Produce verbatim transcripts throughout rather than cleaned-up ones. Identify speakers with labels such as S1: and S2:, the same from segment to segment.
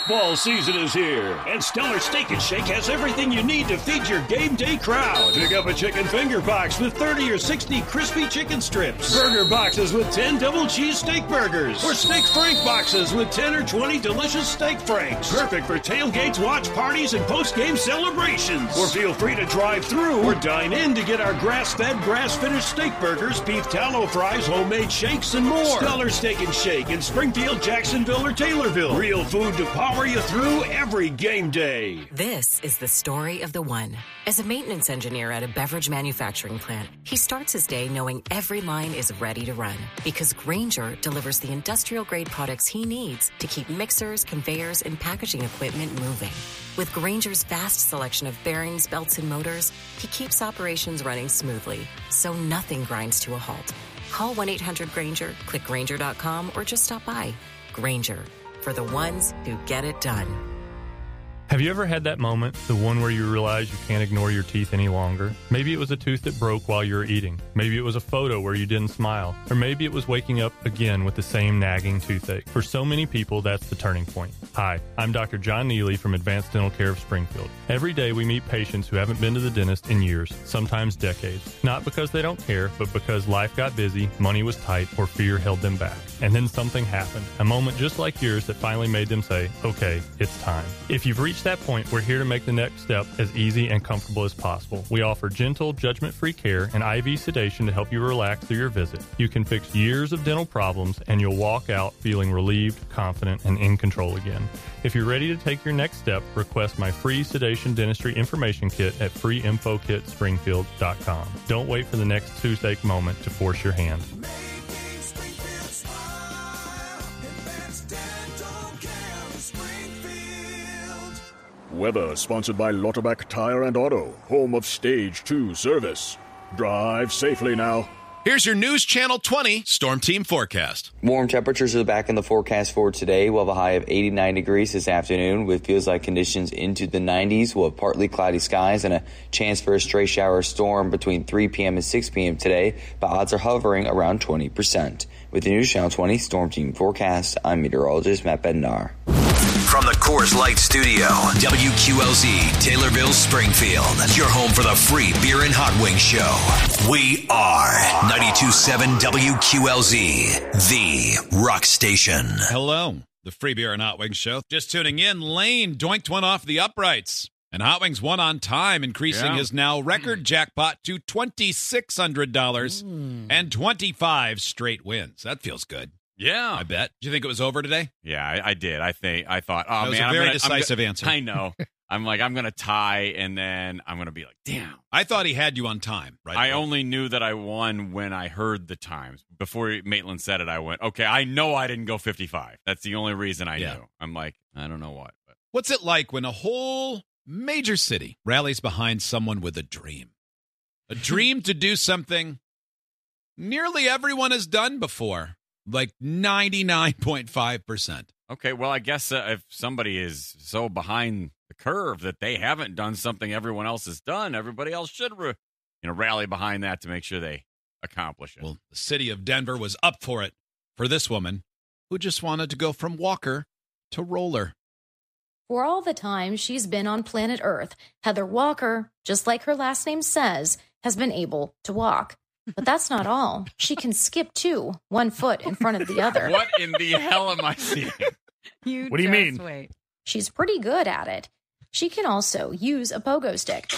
S1: Football season is here, and Stellar Steak and Shake has everything you need to feed your game day crowd. Pick up a chicken finger box with thirty or sixty crispy chicken strips, burger boxes with ten double cheese steak burgers, or steak frank boxes with ten or twenty delicious steak franks. Perfect for tailgates, watch parties, and post-game celebrations. Or feel free to drive through or dine in to get our grass-fed, grass-finished steak burgers, beef tallow fries, homemade shakes, and more. Stellar Steak and Shake in Springfield, Jacksonville, or Taylorville. Real food to power you through every game day.
S2: This is the story of the one. As a maintenance engineer at a beverage manufacturing plant, he starts his day knowing every line is ready to run because Grainger delivers the industrial-grade products he needs to keep mixers, conveyors, and packaging equipment moving. With Grainger's vast selection of bearings, belts, and motors, he keeps operations running smoothly, so nothing grinds to a halt. Call one eight hundred Grainger, click Grainger dot com, or just stop by. Grainger, for the ones who get it done.
S3: Have you ever had that moment, the one where you realize you can't ignore your teeth any longer? Maybe it was a tooth that broke while you were eating. Maybe it was a photo where you didn't smile. Or maybe it was waking up again with the same nagging toothache. For so many people, that's the turning point. Hi, I'm Doctor John Neely from Advanced Dental Care of Springfield. Every day we meet patients who haven't been to the dentist in years, sometimes decades. Not because they don't care, but because life got busy, money was tight, or fear held them back. And then something happened, a moment just like yours that finally made them say, okay, it's time. If you've reached that point, we're here to make the next step as easy and comfortable as possible. We offer gentle, judgment-free care and I V sedation to help you relax through your visit. You can fix years of dental problems, and you'll walk out feeling relieved, confident, and in control again. If you're ready to take your next step, request my free sedation dentistry information kit at free info kit springfield dot com. Don't wait for the next toothache moment to force your hand.
S4: Weather sponsored by Lauterbach Tire and Auto, home of Stage two service. Drive safely now.
S5: Here's your News Channel twenty Storm Team forecast.
S6: Warm temperatures are back in the forecast for today. We'll have a high of eighty-nine degrees this afternoon with feels like conditions into the nineties. We'll have partly cloudy skies and a chance for a stray shower storm between three p.m. and six p.m. today, but odds are hovering around twenty percent. With the News Channel twenty Storm Team forecast, I'm meteorologist Matt Bednar.
S7: From the Coors Light Studio, W Q L Z, Taylorville, Springfield. Your home for the free beer and hot wing show. We are ninety-two point seven W Q L Z, the rock station.
S5: Hello, the free beer and hot wing show. Just tuning in, Lane doinked one off the uprights. And Hot Wings won on time, increasing yeah. his now record jackpot to two thousand six hundred dollars mm. and twenty-five straight wins. That feels good.
S8: Yeah,
S5: I bet. Did you think it was over today?
S8: Yeah, I, I did. I think I thought, oh
S5: that was
S8: man,
S5: a very
S8: I'm gonna,
S5: decisive
S8: I'm go-
S5: answer.
S8: I know. I'm like, I'm gonna tie, and then I'm gonna be like, damn.
S5: I thought he had you on time. Right.
S8: I only knew that I won when I heard the times. Before Maitland said it, I went, okay, I know I didn't go fifty-five. That's the only reason I yeah. knew. I'm like, I don't know what. But.
S5: What's it like when a whole major city rallies behind someone with a dream? A dream to do something nearly everyone has done before. Like ninety-nine point five percent.
S8: Okay, well, I guess uh, if somebody is so behind the curve that they haven't done something everyone else has done, everybody else should re- you know, rally behind that to make sure they accomplish it.
S5: Well, the city of Denver was up for it for this woman who just wanted to go from walker to roller.
S9: For all the time she's been on planet Earth, Heather Walker, just like her last name says, has been able to walk. But that's not all. She can skip, too, one foot in front of the other.
S8: What in the hell am I seeing?
S10: You
S3: what do you mean?
S10: Wait.
S9: She's pretty good at it. She can also use a pogo stick.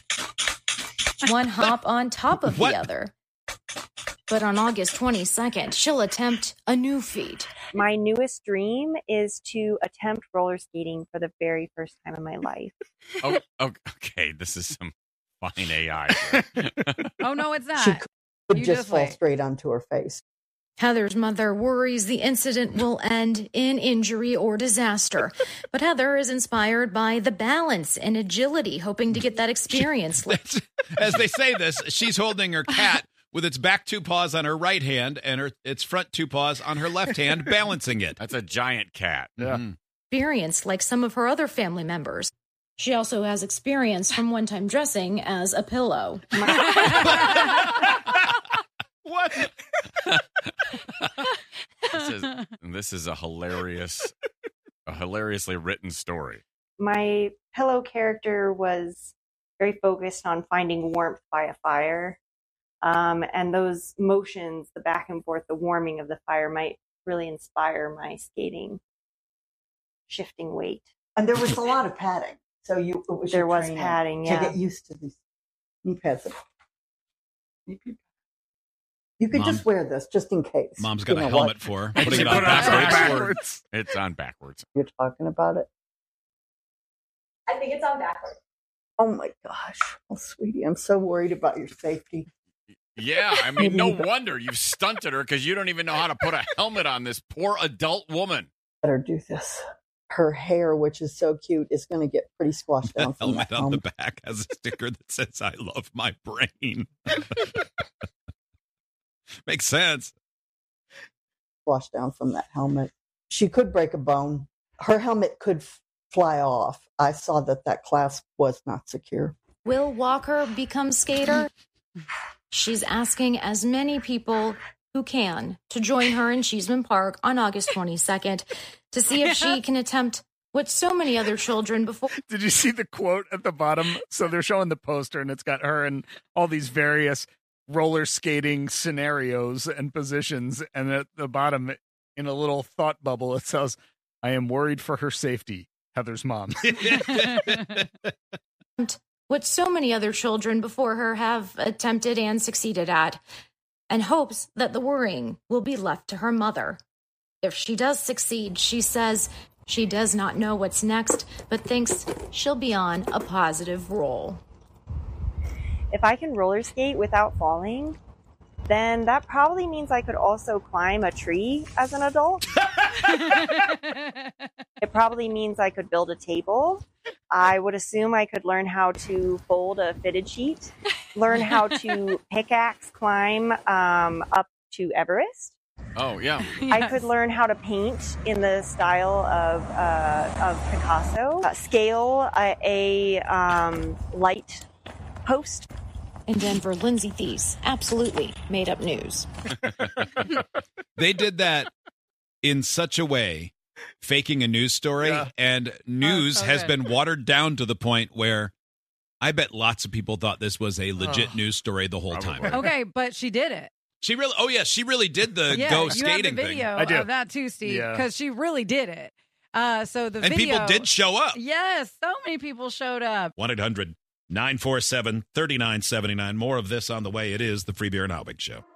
S9: One hop on top of
S5: what?
S9: the other. But on August twenty-second, she'll attempt a new feat.
S11: My newest dream is to attempt roller skating for the very first time in my life.
S8: Oh, okay, this is some fine A I.
S10: Oh, no, it's not.
S12: She could
S10: You
S12: just,
S10: just
S12: fall
S10: wait.
S12: straight onto her face.
S9: Heather's mother worries the incident will end in injury or disaster. But Heather is inspired by the balance and agility, hoping to get that experience.
S5: As they say this, she's holding her cat with its back two paws on her right hand and her its front two paws on her left hand, balancing it.
S8: That's a giant cat.
S3: Yeah.
S5: Mm-hmm.
S9: Experience like some of her other family members. She also has experience from one-time dressing as a pillow.
S5: What?
S8: this, is, this is a hilarious a hilariously written story.
S11: My pillow character was very focused on finding warmth by a fire. Um, and those motions, the back and forth, the warming of the fire might really inspire my skating, shifting weight.
S12: And there was a lot of padding. So you it was
S11: there
S12: your
S11: was
S12: training
S11: padding,
S12: to
S11: yeah.
S12: get used to these knee pads. You could
S5: Mom,
S12: just wear this just in case.
S5: Mom's got
S12: you
S5: a
S12: know
S5: helmet
S12: what?
S5: for her.
S8: Putting
S5: Putting it
S8: it
S5: on
S8: on
S5: backwards.
S8: backwards. It's on backwards.
S12: You're talking about it?
S13: I think it's on backwards.
S12: Oh my gosh. Oh, sweetie, I'm so worried about your safety.
S8: Yeah, I mean, no wonder you've stunted her because you don't even know how to put a helmet on this poor adult woman.
S12: Better do this. Her hair, which is so cute, is going to get pretty squashed down.
S5: The
S12: from
S5: helmet
S12: that
S5: on
S12: helmet.
S5: the back has a sticker that says, I love my brain. Makes sense.
S12: Squashed down from that helmet. She could break a bone. Her helmet could f- fly off. I saw that that clasp was not secure.
S9: Will Walker become skater? She's asking as many people who can to join her in Cheeseman Park on August twenty-second to see if she can attempt what so many other children before.
S14: Did you see the quote at the bottom? So they're showing the poster, and it's got her in all these various roller skating scenarios and positions. And at the bottom, in a little thought bubble, it says, I am worried for her safety, Heather's mom.
S9: What so many other children before her have attempted and succeeded at, and hopes that the worrying will be left to her mother. If she does succeed, she says she does not know what's next, but thinks she'll be on a positive roll.
S11: If I can roller skate without falling, then that probably means I could also climb a tree as an adult. It probably means I could build a table. I would assume I could learn how to fold a fitted sheet, learn how to pickaxe climb um, up to Everest.
S8: Oh, yeah.
S11: I could learn how to paint in the style of uh, of Picasso, uh, scale a, a um, light post.
S9: In Denver, Lindsay Thies absolutely made up news.
S5: They did that in such a way, faking a news story,
S14: Yeah.
S5: and news
S10: Oh, so
S5: has
S10: good.
S5: been watered down to the point where I bet lots of people thought this was a legit
S14: Oh,
S5: news story the whole
S8: probably.
S5: time.
S10: Okay, but she did it.
S5: She really, oh yeah, she really did the
S10: yeah,
S5: go
S10: you
S5: skating
S10: have the video
S14: I do.
S10: of that too, Steve,
S14: Yeah.
S10: because she really did it. Uh, so the
S5: and
S10: video,
S5: people did show up.
S10: Yes, so many people showed up.
S5: one eight hundred nine four seven three nine seven nine. More of this on the way. It is the Free Beer and Hot Wings Show.